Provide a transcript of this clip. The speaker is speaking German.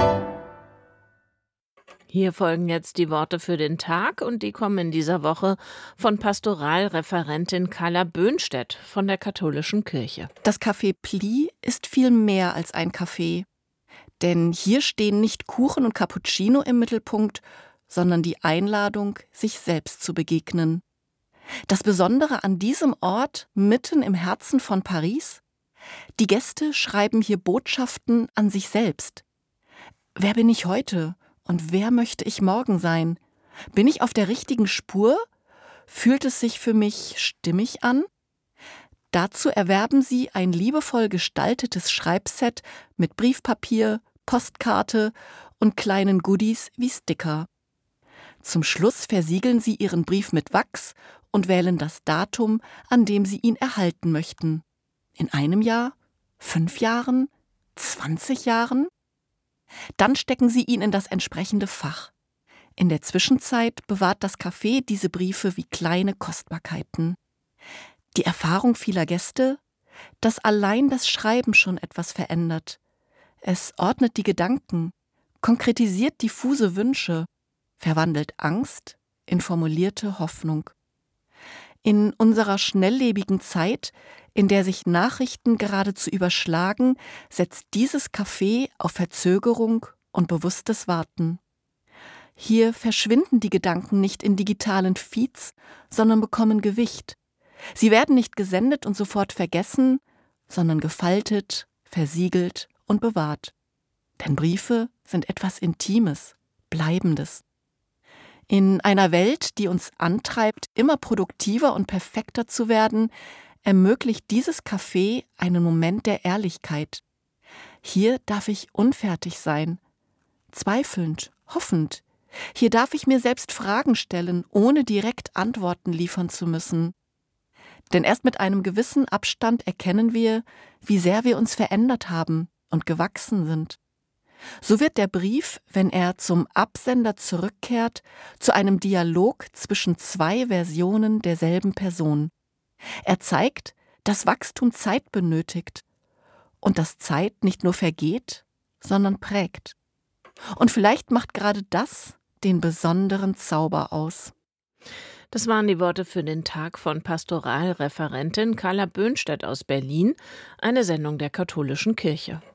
Hier folgen jetzt die Worte für den Tag und die kommen in dieser Woche von Pastoralreferentin Carla Böhnstedt von der Katholischen Kirche. Das Café Pli ist viel mehr als ein Café. Denn hier stehen nicht Kuchen und Cappuccino im Mittelpunkt, sondern die Einladung, sich selbst zu begegnen. Das Besondere an diesem Ort, mitten im Herzen von Paris: die Gäste schreiben hier Botschaften an sich selbst. Wer bin ich heute und wer möchte ich morgen sein? Bin ich auf der richtigen Spur? Fühlt es sich für mich stimmig an? Dazu erwerben Sie ein liebevoll gestaltetes Schreibset mit Briefpapier, Postkarte und kleinen Goodies wie Sticker. Zum Schluss versiegeln Sie Ihren Brief mit Wachs und wählen das Datum, an dem Sie ihn erhalten möchten. In einem Jahr? 5 Jahren? 20 Jahren? Dann stecken Sie ihn in das entsprechende Fach. In der Zwischenzeit bewahrt das Café diese Briefe wie kleine Kostbarkeiten. Die Erfahrung vieler Gäste, dass allein das Schreiben schon etwas verändert. Es ordnet die Gedanken, konkretisiert diffuse Wünsche, verwandelt Angst in formulierte Hoffnung. In unserer schnelllebigen Zeit, in der sich Nachrichten geradezu überschlagen, setzt dieses Café auf Verzögerung und bewusstes Warten. Hier verschwinden die Gedanken nicht in digitalen Feeds, sondern bekommen Gewicht. Sie werden nicht gesendet und sofort vergessen, sondern gefaltet, versiegelt und bewahrt. Denn Briefe sind etwas Intimes, Bleibendes. In einer Welt, die uns antreibt, immer produktiver und perfekter zu werden, ermöglicht dieses Café einen Moment der Ehrlichkeit. Hier darf ich unfertig sein, zweifelnd, hoffend. Hier darf ich mir selbst Fragen stellen, ohne direkt Antworten liefern zu müssen. Denn erst mit einem gewissen Abstand erkennen wir, wie sehr wir uns verändert haben und gewachsen sind. So wird der Brief, wenn er zum Absender zurückkehrt, zu einem Dialog zwischen 2 Versionen derselben Person. Er zeigt, dass Wachstum Zeit benötigt und dass Zeit nicht nur vergeht, sondern prägt. Und vielleicht macht gerade das den besonderen Zauber aus. Das waren die Worte für den Tag von Pastoralreferentin Carla Böhnstedt aus Berlin, eine Sendung der Katholischen Kirche.